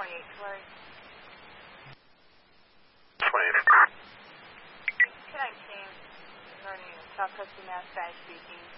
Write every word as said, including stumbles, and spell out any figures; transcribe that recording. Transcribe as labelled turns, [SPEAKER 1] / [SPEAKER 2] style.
[SPEAKER 1] twenty-eight Flurry.
[SPEAKER 2] twenty-eight.
[SPEAKER 1] Good nineteen. Good morning. South Coast Mass guy speaking.